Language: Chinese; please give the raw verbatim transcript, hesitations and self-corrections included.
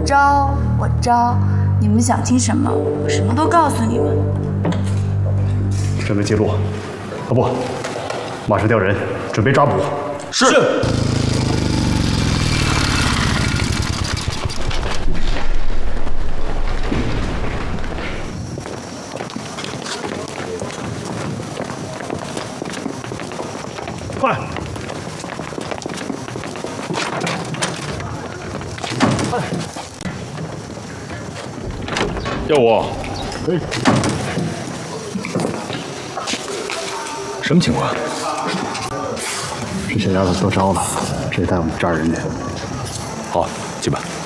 招，我招，你们想听什么，我什么都告诉你们。 准备记录，啊不，马上调人，准备抓捕。 是。 快！快！ 耀武， 哎， 什么情况？ 这小丫头做招了，直接带我们抓人去。 好，去吧。